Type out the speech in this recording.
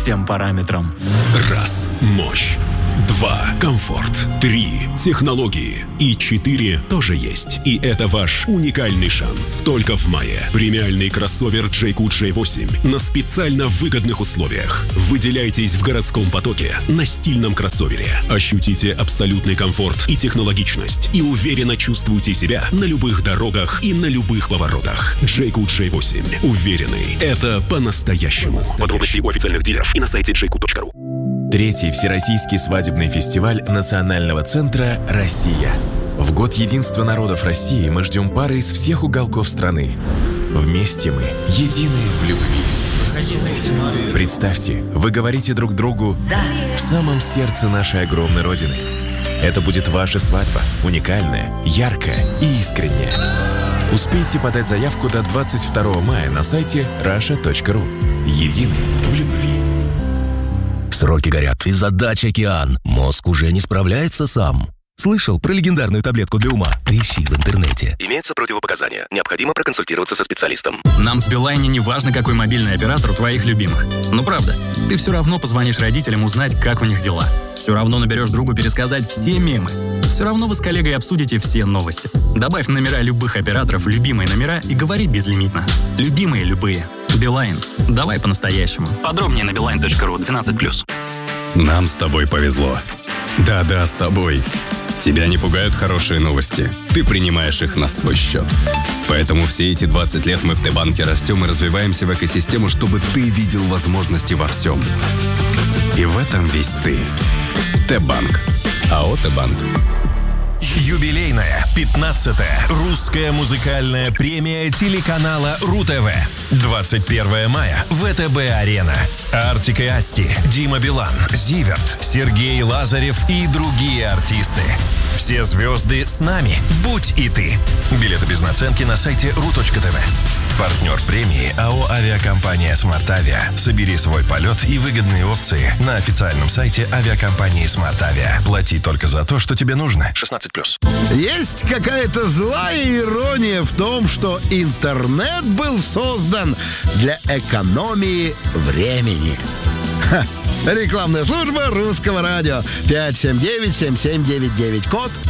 всем параметрам. Раз – мощь. 2 – комфорт. 3 – технологии. И 4 тоже есть. И это ваш уникальный шанс. Только в мае. Премиальный кроссовер Джейку J8 на специально выгодных условиях. Выделяйтесь в городском потоке на стильном кроссовере. Ощутите абсолютный комфорт и технологичность. И уверенно чувствуйте себя на любых дорогах и на любых поворотах. Джейку J8. Уверенный. Это по-настоящему. Подробности у официальных дилеров и на сайте jayco.ru. Третий Всероссийский свадебный фестиваль Национального центра «Россия». В год единства народов России мы ждем пары из всех уголков страны. Вместе мы едины в любви. Представьте, вы говорите друг другу в самом сердце нашей огромной Родины. Это будет ваша свадьба, уникальная, яркая и искренняя. Успейте подать заявку до 22 мая на сайте russia.ru. Едины в любви. Сроки горят, и задач океан. Мозг уже не справляется сам. Слышал про легендарную таблетку для ума? Поищи в интернете. Имеются противопоказания. Необходимо проконсультироваться со специалистом. Нам в Билайне не важно, какой мобильный оператор у твоих любимых. Ну правда, ты все равно позвонишь родителям узнать, как у них дела. Все равно наберешь другу пересказать все мемы. Все равно вы с коллегой обсудите все новости. Добавь номера любых операторов в любимые номера и говори безлимитно. Любимые любые. Билайн. Давай по-настоящему. Подробнее на beeline.ru 12+. Нам с тобой повезло. Да-да, с тобой. Тебя не пугают хорошие новости. Ты принимаешь их на свой счет. Поэтому все эти 20 лет мы в Т-банке растем и развиваемся в экосистему, чтобы ты видел возможности во всем. И в этом весь ты. Т-банк. АО «Т-банк». Юбилейная 15-я русская музыкальная премия телеканала РУ-ТВ. 21 мая. ВТБ-арена. Артик и Асти, Дима Билан, Зиверт, Сергей Лазарев и другие артисты. Все звезды с нами. Будь и ты. Билеты без наценки на сайте ru.tv. Партнер премии АО «Авиакомпания Смарт-Авиа». Собери свой полет и выгодные опции на официальном сайте авиакомпании Смарт-Авиа. Плати только за то, что тебе нужно. 16+. Есть какая-то злая ирония в том, что интернет был создан для экономии времени. Ха. Рекламная служба Русского радио. 579-7799. Код